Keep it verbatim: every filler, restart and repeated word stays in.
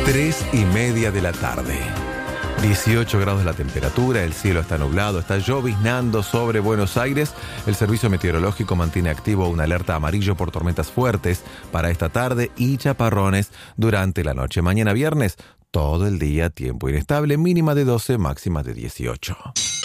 Tres y media de la tarde. dieciocho grados la temperatura, el cielo está nublado, está lloviznando sobre Buenos Aires. El servicio meteorológico mantiene activo una alerta amarillo por tormentas fuertes para esta tarde y chaparrones durante la noche. Mañana viernes, todo el día tiempo inestable, mínima de doce, máxima de dieciocho.